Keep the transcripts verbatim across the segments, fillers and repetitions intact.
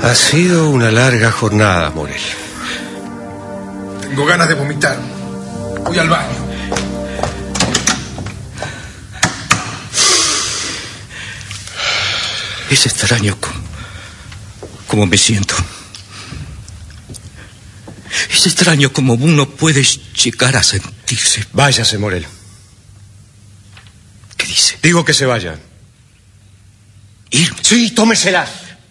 Ha sido una larga jornada, Morel. Tengo ganas de vomitar. Voy al baño. Es extraño como, como me siento. Es extraño como uno puede llegar a sentirse. Váyase, Morel. ¿Qué dice? Digo que se vaya. ¿Irme? Sí, tómesela.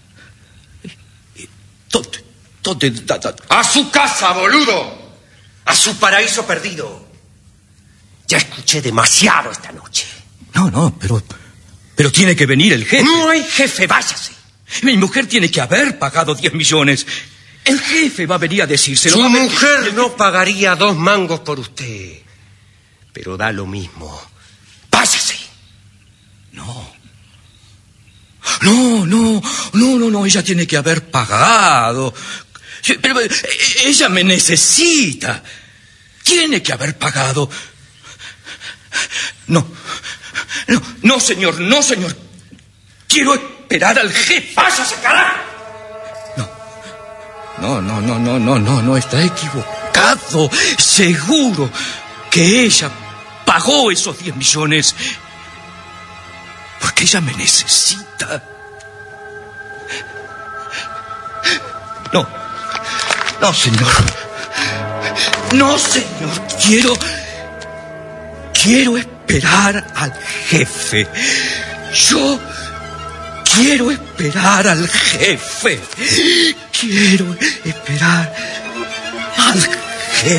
¿Dónde? ¿Dónde? Da, da. ¡A su casa, boludo! ¡A su paraíso perdido! Ya escuché demasiado esta noche. No, no, pero... Pero tiene que venir el jefe. No hay jefe, váyase. Mi mujer tiene que haber pagado diez millones. El jefe va a venir a decírselo. Su a ver... mujer no pagaría dos mangos por usted. Pero da lo mismo. Váyase. No. No, no, no, no, no, ella tiene que haber pagado. Pero ella me necesita. Tiene que haber pagado. No, no, no, señor, no, señor. Quiero esperar al jefe. ¡Váyase, carajo! No, no, no, no, no, no, no, está equivocado. Seguro que ella pagó esos diez millones. Porque ella me necesita. No, no, señor. No, señor. Quiero... Quiero esperar al jefe. Yo quiero esperar al jefe. Quiero esperar al jefe.